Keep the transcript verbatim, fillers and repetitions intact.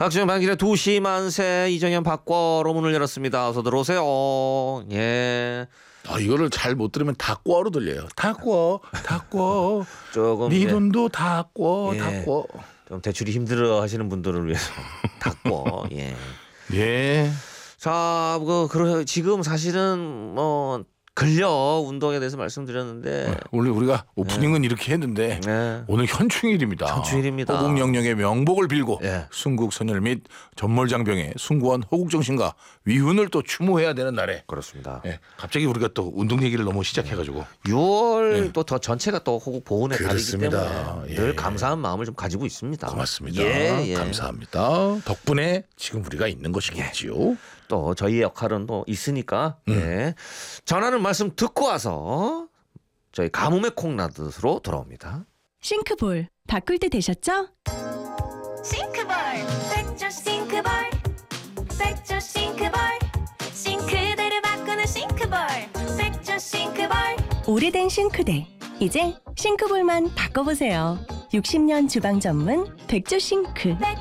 박수영 방길의 두 시 만세 이정현 박과로 문을 열었습니다. 어서 들어오세요. 예. 아, 이거를 잘 못 들으면 닭과로 들려요. 닭과, 닭과. 조금 네 예. 돈도 닭과, 예. 닭과. 좀 대출이 힘들어 하시는 분들을 위해서 닭과. 예. 예. 자, 그, 그 지금 사실은 뭐 근력 운동에 대해서 말씀드렸는데 원래 우리가 오프닝은 이렇게 했는데 네. 오늘 현충일입니다. 현충일입니다. 호국영령의 명복을 빌고 예. 순국선열 및 전몰장병의 숭고한 호국정신과 위훈을 또 추모해야 되는 날에 그렇습니다. 예. 갑자기 우리가 또 운동 얘기를 너무 시작해가지고 유월 예. 또 더 전체가 또 호국 보훈의 달이기 그렇습니다. 때문에 예. 늘 감사한 마음을 좀 가지고 있습니다. 고맙습니다. 예, 예. 감사합니다. 덕분에 지금 우리가 있는 것이겠지요. 또 저희의 역할은 또 있으니까 음. 예. 전하는 말씀 듣고 와서 저희 가뭄의 콩나듯으로 돌아옵니다. 싱크볼 바꿀 때 되셨죠? 싱크볼 백조 싱크볼 백조 싱크볼 싱크대를 바꾸는 싱크볼 백조 싱크볼 오래된 싱크대 이제 싱크볼만 바꿔보세요. 육십 년 주방 전문 백조 싱크. 백조